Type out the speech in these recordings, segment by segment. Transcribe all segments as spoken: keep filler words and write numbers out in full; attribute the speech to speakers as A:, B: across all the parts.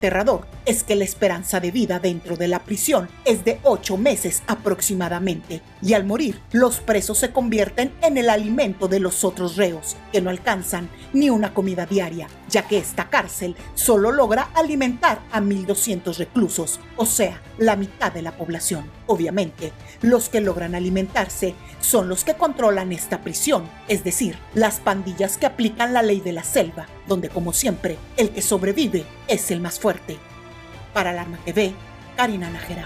A: aterrador es que la esperanza de vida dentro de la prisión es de ocho meses aproximadamente, y al morir, los presos se convierten en el alimento de los otros reos, que no alcanzan ni una comida diaria, ya que esta cárcel solo logra alimentar a mil doscientos reclusos, o sea, la mitad de la población. Obviamente, los que logran alimentarse son los que controlan esta prisión, es decir, las pandillas que aplican la ley de la selva, donde como siempre, el que sobrevive es el más fuerte. Para Alarma T V, Karina Nájera.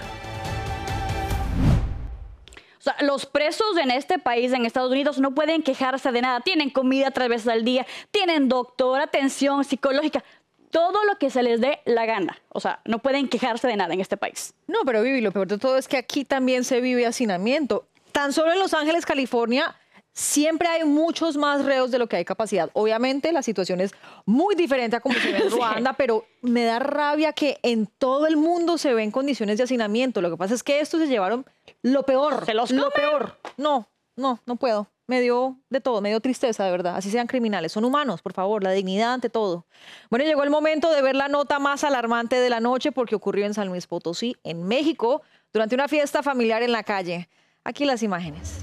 B: O sea, los presos en este país, en Estados Unidos, no pueden quejarse de nada. Tienen comida tres veces al día, tienen doctor, atención psicológica, todo lo que se les dé la gana. O sea, no pueden quejarse de nada en este país.
C: No, pero Vivi, lo peor de todo es que aquí también se vive hacinamiento. Tan solo en Los Ángeles, California, siempre hay muchos más reos de lo que hay capacidad. Obviamente la situación es muy diferente a como se ve en Ruanda, sí. Pero me da rabia que en todo el mundo se ven condiciones de hacinamiento. Lo que pasa es que estos se llevaron lo peor.
B: ¿Se los
C: lo
B: comen?
C: peor. No, no, no puedo. Me dio de todo, me dio tristeza, de verdad. Así sean criminales, son humanos, por favor, la dignidad ante todo. Bueno, llegó el momento de ver la nota más alarmante de la noche porque ocurrió en San Luis Potosí, en México, durante una fiesta familiar en la calle. Aquí las imágenes.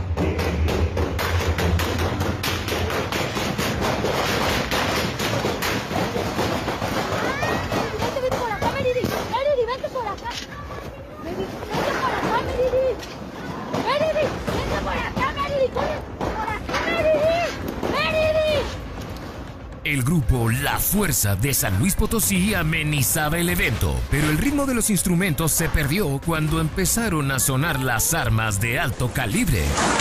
D: El grupo La Fuerza de San Luis Potosí amenizaba el evento, pero el ritmo de los instrumentos se perdió cuando empezaron a sonar las armas de alto calibre.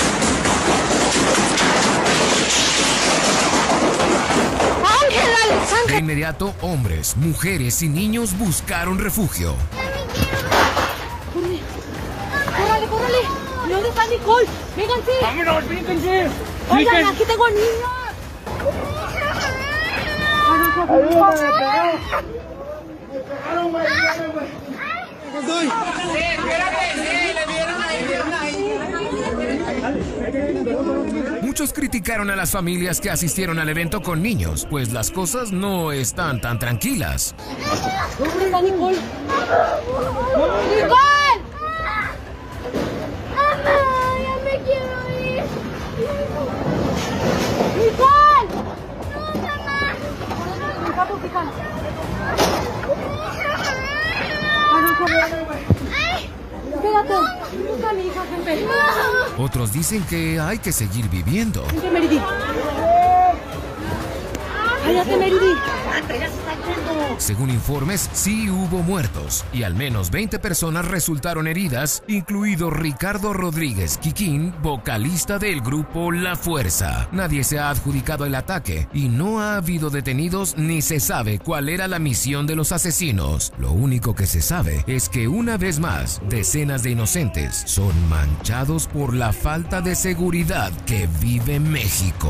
D: De inmediato, hombres, mujeres y niños buscaron refugio.
E: ¡Córrale, córrale! ¿Y dónde está Nicole? ¡Vénganse!
F: ¡Vámonos, vénganse!
E: ¡Oigan, aquí tengo niños!
F: ¡Ayúdame, me pegaron! ¡Me pegaron, güey! ¡Estoy! ¡Sí, espérate! ¡Sí, le vieron ahí, vieron ahí!
D: Muchos criticaron a las familias que asistieron al evento con niños, pues las cosas no están tan tranquilas.
E: ¿Dónde está Nicole? ¡Nicole! ¡Mamá, ya me quiero ir! ¡Nicole! ¡No, mamá! ¡Vamos, hija! ¡Quédate! ¡Busca a mi hija, gente!
D: Otros dicen que hay que seguir viviendo.
E: ¡Vente, Meridi! ¡Cállate, Meridi!
D: Según informes, sí hubo muertos y al menos veinte personas resultaron heridas, incluido Ricardo Rodríguez Quiquín, vocalista del grupo La Fuerza. Nadie se ha adjudicado el ataque y no ha habido detenidos ni se sabe cuál era la misión de los asesinos. Lo único que se sabe es que una vez más, decenas de inocentes son manchados por la falta de seguridad que vive México.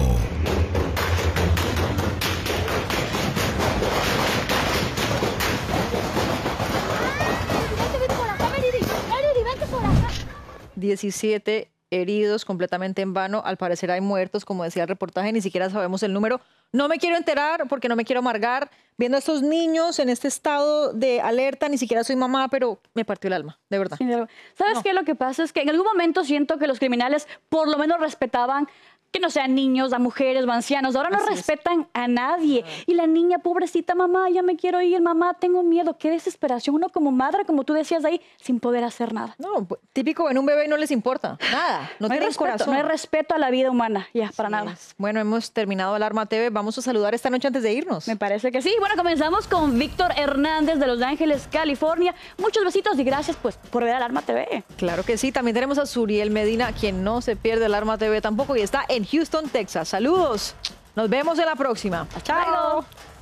C: diecisiete heridos completamente en vano. Al parecer hay muertos, como decía el reportaje, ni siquiera sabemos el número. No me quiero enterar porque no me quiero amargar. Viendo a estos niños en este estado de alerta, ni siquiera soy mamá, pero me partió el alma, de verdad.
B: Sí, ¿sabes
C: no.
B: qué? Lo que pasa es que en algún momento siento que los criminales por lo menos respetaban que no sean niños, a mujeres o ancianos. Ahora no
C: Así
B: respetan
C: es.
B: a nadie. Y la niña, pobrecita, mamá, ya me quiero ir, mamá, tengo miedo. Qué desesperación. Uno como madre, como tú decías ahí, sin poder hacer nada.
C: No, típico en un bebé no les importa nada. No,
B: No hay
C: tienen
B: respeto,
C: corazón.
B: no hay respeto a la vida humana, ya, para
C: Sí
B: nada.
C: es. Bueno, hemos terminado Alarma T V. Vamos a saludar esta noche antes de irnos.
B: Me parece que sí. Bueno, comenzamos con Víctor Hernández de Los Ángeles, California. Muchos besitos y gracias pues por ver Alarma T V.
C: Claro que sí. También tenemos a Suriel Medina, quien no se pierde Alarma T V tampoco y está en Houston, Texas. Saludos. Nos vemos en la próxima.
B: Chao.
C: Chao.